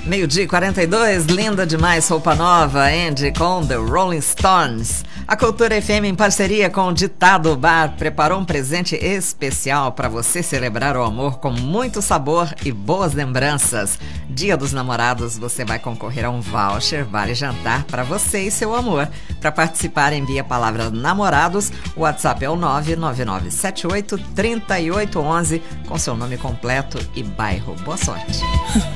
12:42, linda demais, roupa nova, Andy com The Rolling Stones. A Cultura FM, em parceria com o Ditado Bar, preparou um presente especial para você celebrar o amor com muito sabor e boas lembranças. Dia dos Namorados, você vai concorrer a um voucher vale jantar para você e seu amor. Para participar, envie a palavra namorados. O WhatsApp é o 999783811 com seu nome completo e bairro. Boa sorte.